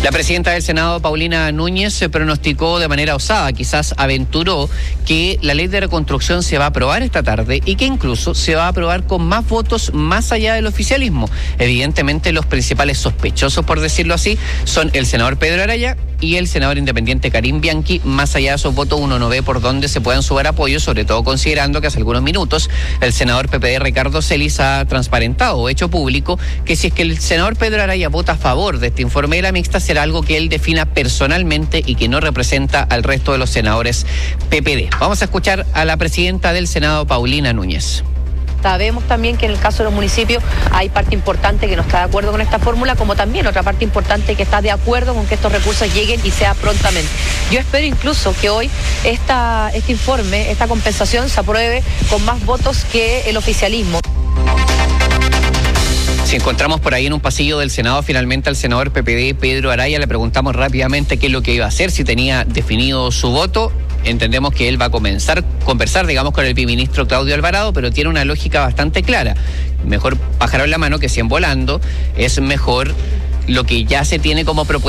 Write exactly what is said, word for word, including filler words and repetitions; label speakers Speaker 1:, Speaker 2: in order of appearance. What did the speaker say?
Speaker 1: La presidenta del Senado, Paulina Núñez, se pronosticó de manera osada, quizás aventuró, que la ley de reconstrucción se va a aprobar esta tarde y que incluso se va a aprobar con más votos más allá del oficialismo. Evidentemente, los principales sospechosos, por decirlo así, son el senador Pedro Araya y el senador independiente Karim Bianchi. Más allá de esos votos, uno no ve por dónde se puedan sumar apoyos, sobre todo considerando que hace algunos minutos el senador P P D Ricardo Celis ha transparentado o hecho público que si es que el senador Pedro Araya vota a favor de este informe de la mixta, será algo que él defina personalmente y que no representa al resto de los senadores P P D. Vamos a escuchar a la presidenta del Senado, Paulina Núñez.
Speaker 2: Sabemos también que en el caso de los municipios hay parte importante que no está de acuerdo con esta fórmula, como también otra parte importante que está de acuerdo con que estos recursos lleguen y sea prontamente. Yo espero incluso que hoy esta, este informe, esta compensación se apruebe con más votos que el oficialismo.
Speaker 1: Si encontramos por ahí en un pasillo del Senado finalmente al senador P P D Pedro Araya, le preguntamos rápidamente qué es lo que iba a hacer, si tenía definido su voto. Entendemos que él va a comenzar, conversar, digamos, con el viceministro Claudio Alvarado, pero tiene una lógica bastante clara. Mejor pájaro en la mano que cien volando, es mejor lo que ya se tiene como propuesta.